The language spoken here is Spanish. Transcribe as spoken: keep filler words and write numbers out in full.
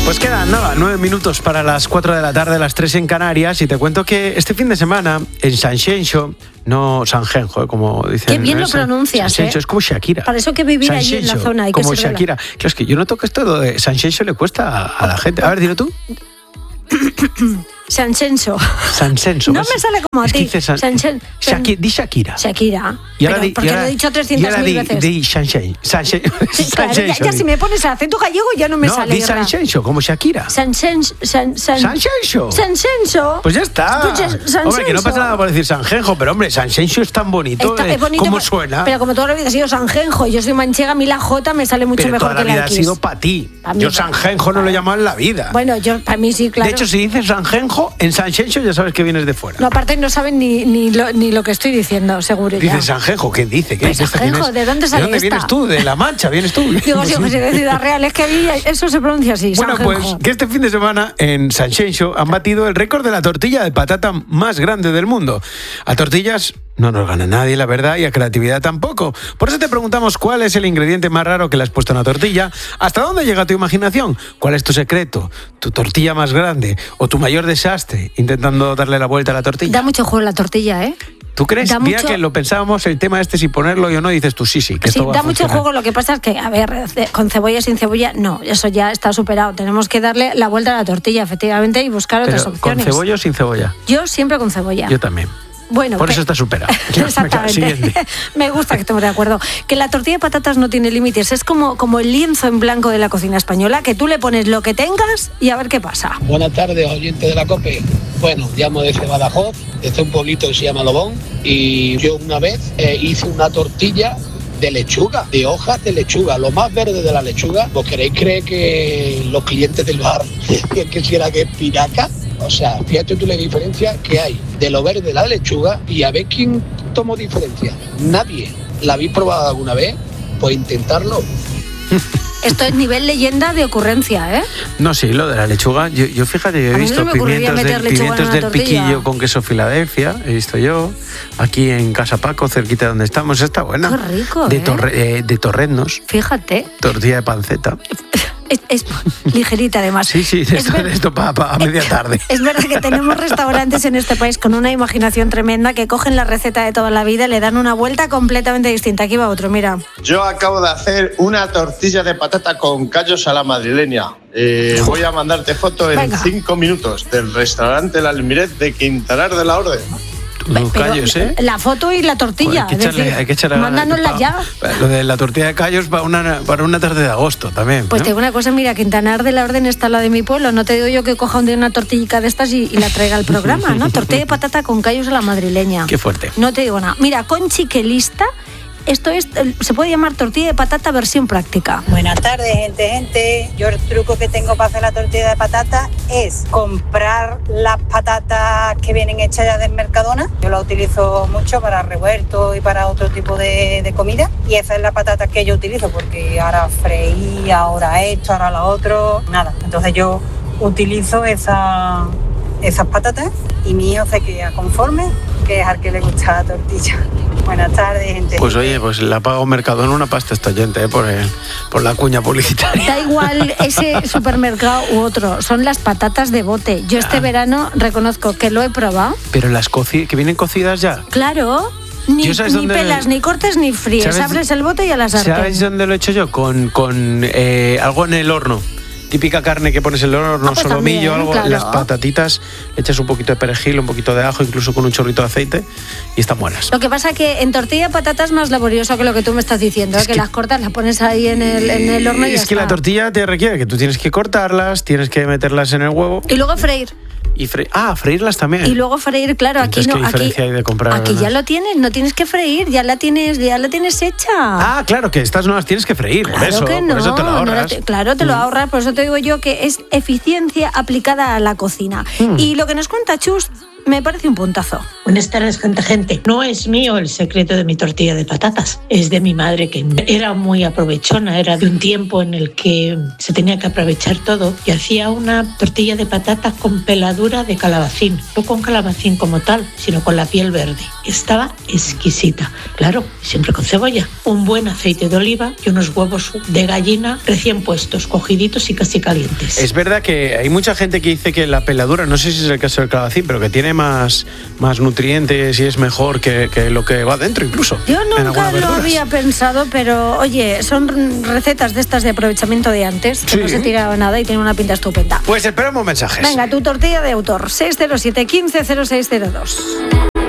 Pues quedan, nada, nueve minutos para las cuatro de la tarde, las tres en Canarias, y te cuento que este fin de semana en Sanxenxo, no Sanjenjo, como dicen. Qué bien ¿no? lo pronuncias, Sanxenxo, ¿eh? es como Shakira. Para eso que vivir allí en la zona. Hay que como ser Shakira. Claro, es que yo noto que esto de Sanxenxo le cuesta a, a la gente. A ver, dilo tú. Sanxenxo. Sanxenxo. No me sale como a es ti. Que dice San... Sanxen... Shaki... Di Shakira. Shakira. Y ahora Pero, di, porque y ahora, lo he dicho trescientas mil veces. Di Sanxenxo. Sanxenxo. Claro, ya, ya si me pones el acento gallego ya no me no, sale. Di Sanxenxo, como Shakira. Sanxenxo. San, san... Sanxenxo. Sanxenxo. Pues ya está. Pues ya, hombre, que no pasa nada por decir Sanjenjo, pero hombre, Sanxenxo es tan bonito. Está, eh, es bonito ¿Cómo por, suena? Pero como toda la vida ha sido Sanjenjo, yo soy manchega, a mí la J me sale mucho pero mejor toda que la vida la X. ha sido para ti. Pa mí, yo Sanjenjo no lo he llamado en la vida. Bueno, yo para mí sí, claro. De hecho, si dices Sanjenjo, en Sanxenxo ya sabes que vienes de fuera. No, aparte no saben ni, ni, lo, ni lo que estoy diciendo, seguro ya. Dices Sanjenjo, ¿qué dice? ¿Qué Pues es esta? Sanjenjo, ¿de dónde sale ¿De dónde esta? vienes tú? ¿De La Mancha? ¿Vienes tú? Digo, sí, José de Ciudad Real, es que ahí eso se pronuncia así, Bueno, Sanjenjo. pues que este fin de semana en Sanxenxo han batido el récord de la tortilla de patata más grande del mundo. A tortillas no nos gana nadie, la verdad, y a creatividad tampoco. Por eso te preguntamos cuál es el ingrediente más raro que le has puesto a una tortilla, hasta dónde llega tu imaginación, cuál es tu secreto, tu tortilla más grande o tu mayor desastre intentando darle la vuelta a la tortilla. Da mucho juego la tortilla, ¿eh? ¿Tú crees? Da Mira mucho... que lo pensábamos el tema este, si ponerlo o no, dices tú sí, sí, que Sí, esto va da a mucho funcionar. juego, lo que pasa es que, a ver, con cebolla, sin cebolla, no, eso ya está superado. Tenemos que darle la vuelta a la tortilla, efectivamente, y buscar Pero, otras opciones. ¿con cebolla o sin cebolla? Yo siempre con cebolla. Yo también. Bueno, por que... eso está superado. Exactamente. Me gusta que estemos de acuerdo. Que la tortilla de patatas no tiene límites. Es como, como el lienzo en blanco de la cocina española, que tú le pones lo que tengas y a ver qué pasa. Buenas tardes, oyentes de la COPE. Bueno, llamo desde Badajoz, desde un pueblito que se llama Lobón, y yo una vez eh, hice una tortilla de lechuga, de hojas de lechuga, lo más verde de la lechuga. ¿Vos queréis creer que los clientes del bar decían que si era que es piraca? O sea, fíjate tú la diferencia que hay de lo verde de la lechuga y a ver quién tomó diferencia. Nadie. ¿La habéis probado alguna vez? Pues intentarlo. Esto es nivel leyenda de ocurrencia, ¿eh? No, sí, lo de la lechuga. Yo, yo fíjate, yo he A mí visto no me ocurriría pimientos, meter del, lechuga en pimientos una del tortilla. piquillo con queso Filadelfia, he visto yo, aquí en Casa Paco, cerquita de donde estamos, está buena. Qué rico, de, ¿eh? torre, eh, de torreznos. Fíjate. Tortilla de panceta. Es, es ligerita, además. Sí, sí, de esto, ver... de esto para pa a media tarde. Es verdad que tenemos restaurantes en este país con una imaginación tremenda que cogen la receta de toda la vida y le dan una vuelta completamente distinta. Aquí va otro, mira. Yo acabo de hacer una tortilla de patata con callos a la madrileña. Eh, voy a mandarte foto en Venga. cinco minutos del restaurante La Almiret de Quintanar de la Orden. Los callos, ¿eh? La foto y la tortilla. Pues hay que echarle, es decir, hay que echarle mándanosla pa- ya. Lo de la tortilla de callos para una, para una tarde de agosto también. Pues ¿no? te digo una cosa, mira, Quintanar de la Orden está la de mi pueblo. No te digo yo que coja un día una tortillica de estas y, y la traiga al programa, ¿no? Tortilla de patata con callos a la madrileña. Qué fuerte. No te digo nada. Mira, Conchi que lista, esto es, se puede llamar tortilla de patata versión práctica. Buenas tardes, gente, gente. Yo el truco que tengo para hacer la tortilla de patata es comprar las patatas que vienen hechas ya del Mercadona. Yo la utilizo mucho para revuelto y para otro tipo de, de comida. Y esa es la patata que yo utilizo, porque ahora freí, ahora esto, ahora lo otro, nada. Entonces yo utilizo esa, esas patatas y mi hijo se queda conforme, que es al que le gusta la tortilla. Buenas tardes, gente. Pues oye, pues la pago Mercadona una pasta esta oyente, ¿eh? por, el, por la cuña publicitaria. Da igual ese supermercado u otro, son las patatas de bote. Yo este Ah. verano reconozco que lo he probado. Pero las coci que vienen cocidas ya. Claro, ni, Yo, ¿sabes ni dónde- pelas, ni cortes, ni fríes. ¿Sabes- Abres el bote y a la sartén. ¿Sabes dónde lo he hecho yo? Con, con eh, algo en el horno. Típica carne que pones en el horno, Ah, pues solomillo, también, algo, claro. las patatitas, le echas un poquito de perejil, un poquito de ajo, incluso con un chorrito de aceite y están buenas. Lo que pasa que en tortilla de patata es más laborioso que lo que tú me estás diciendo, ¿eh? Es que, que- las cortas, las pones ahí en el, en el horno y ya Es que está. la tortilla te requiere que tú tienes que cortarlas, tienes que meterlas en el huevo Y luego freír. y freír. Ah, freírlas también. Y luego freír, claro, aquí Entonces, no. ¿qué Aquí, diferencia hay de comprar aquí ya unas? lo tienes, no tienes que freír, ya la tienes, ya la tienes hecha. Ah, claro, que estas no las tienes que freír, por Claro eso, que no, por eso te lo no la ahorras. te- claro, te lo Mm. ahorras, por eso te digo yo que es eficiencia aplicada a la cocina. Mm. Y lo que nos cuenta Chus, me parece un puntazo. Buenas tardes, gente, gente. No es mío el secreto de mi tortilla de patatas. Es de mi madre, que era muy aprovechona. Era de un tiempo en el que se tenía que aprovechar todo. Y hacía una tortilla de patatas con peladura de calabacín. No con calabacín como tal, sino con la piel verde. Estaba exquisita. Claro, siempre con cebolla. Un buen aceite de oliva y unos huevos de gallina recién puestos, cogiditos y casi calientes. Es verdad que hay mucha gente que dice que la peladura, no sé si es el caso del calabacín, pero que tiene más, más nutrientes y es mejor que, que lo que va dentro incluso. Yo nunca lo había pensado, pero oye, son recetas de estas de aprovechamiento de antes, que sí. No se tiraba nada y tiene una pinta estupenda. Pues esperamos mensajes. Venga, tu tortilla de autor, seis cero siete, uno cinco cero seis cero dos.